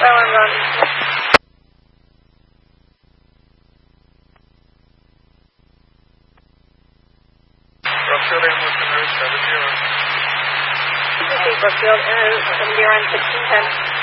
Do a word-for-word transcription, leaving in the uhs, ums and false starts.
alarm on. Brookfield ambulance en route seven zero. This is Brookfield en route seven zero and sixteen ten.